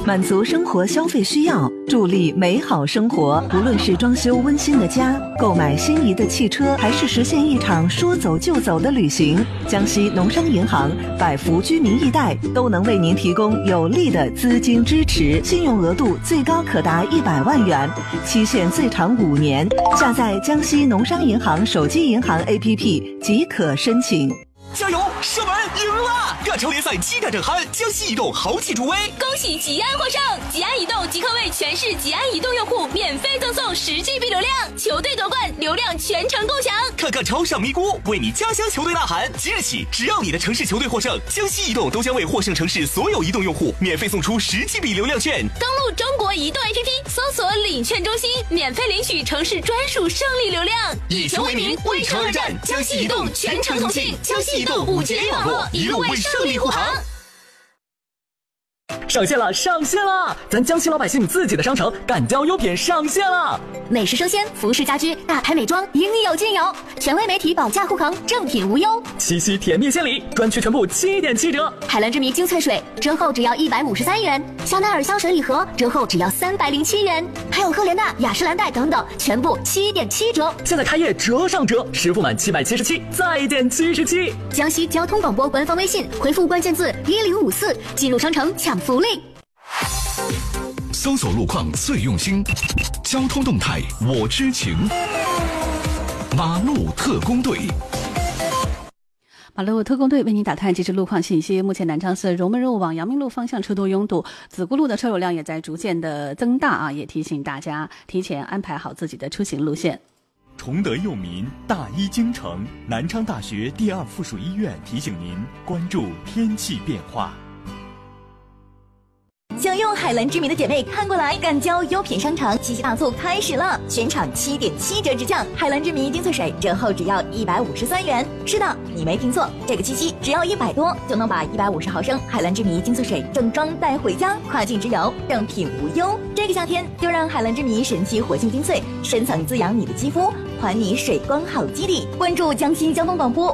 满足生活消费需要，助力美好生活。无论是装修温馨的家，购买心仪的汽车，还是实现一场说走就走的旅行，江西农商银行百福居民易贷都能为您提供有力的资金支持，信用额度最高可达100万元，期限最长5年。下载江西农商银行手机银行 APP 即可申请。 加油，射门赢了！亚超联赛7战正酣，江西移动豪气助威， 恭喜吉安获胜！吉安移动即刻为全市吉安移动用户免费赠送10GB 流量，球队夺冠，流量全程共享。 看看超上咪咕，为你家乡球队呐喊！即日起，只要你的城市球队获胜，江西移动都将为获胜城市所有移动用户免费送出10GB 流量券。 登录中国移动 APP， 搜索领券中心，免费领取城市专属胜利流量。 以球为名，为城而战，江西移动全程同庆，江西移动5G 网络，一路为胜利护航。 上线了，上线了！咱江西老百姓自己的商城敢交优品上线了， 美食生鲜、服饰家居、大牌美妆应有尽有，权威媒体保价护航，正品无忧。 七夕甜蜜献礼，专区全部7.7折。 海蓝之谜精粹水折后只要153元，香奈儿香水礼盒折后只要307元，还有赫莲娜、雅诗兰黛等等，全部7.7折。 现在开业折上折，实付满777再减77。 江西交通广播官方微信回复关键字1054，进入商城抢福利。 搜索路况最用心，交通动态我知情。马路特工队， 马路特工队为您打探即时路况信息。目前南昌市荣门路往阳明路方向车多拥堵，子固路的车流量也在逐渐的增大啊，也提醒大家提前安排好自己的出行路线。 崇德佑民，大医精诚，南昌大学第2附属医院提醒您关注天气变化。 想用海蓝之谜的姐妹看过来，敢交优品商城七夕大促开始了，全场7.7折直降，海蓝之谜精粹水折后只要153元。是的，你没听错，这个七夕只要100多就能把150毫升海蓝之谜精粹水正装带回家，跨境直邮，正品无忧。这个夏天就让海蓝之谜神奇活性精粹深层滋养你的肌肤，还你水光好基底。关注江西交通广播